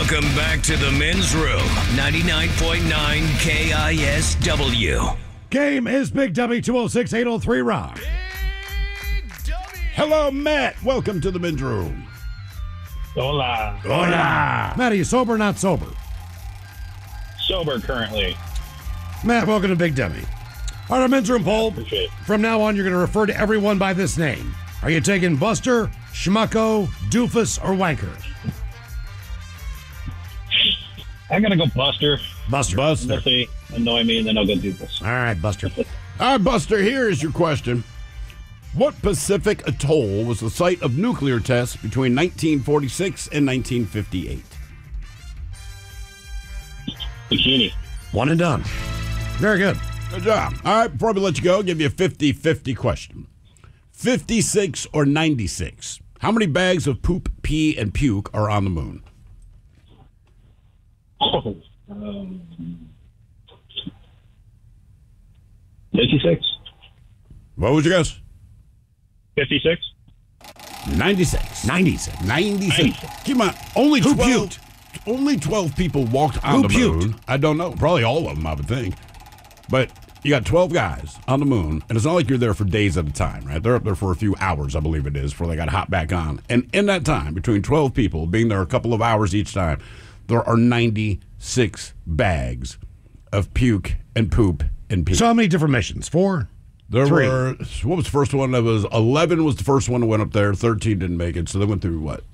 Welcome back to the Men's Room, 99.9 KISW. Game is Big W 206-803 Rock. Hello, Matt. Welcome to the men's room. Hola. Hola. Matt, are you sober or not sober? Sober currently. Matt, welcome to Big W. All right, our men's room poll. Appreciate it. From now on, you're going to refer to everyone by this name. Are you taking Buster, Schmucko, Doofus, or Wanker? I'm going to go Buster. Buster. Unless they annoy me, and then I'll go Doofus. All right, Buster. All right, Buster, here is your question. What Pacific atoll was the site of nuclear tests between 1946 and 1958? Bikini. One and done. Very good. Good job. All right, before we let you go, I'll give you a 50-50 question. 56 or 96? How many bags of poop, pee, and puke are on the moon? 56. What was your guess? 56. 96. 96. 96. Keep on. Only Who 12. puked? Only 12 people walked on Who the puked? moon. I don't know. Probably all of them, I would think. But you got 12 guys on the moon, and it's not like you're there for days at a time, right? They're up there for a few hours, I believe it is, before they got to hop back on. And in that time, between 12 people, being there a couple of hours each time, there are 96 bags of puke and poop and pee. So how many different missions? 4? There 3. were, what was the first one? That was 11 was the first one that went up there. 13 didn't make it, so they went through what?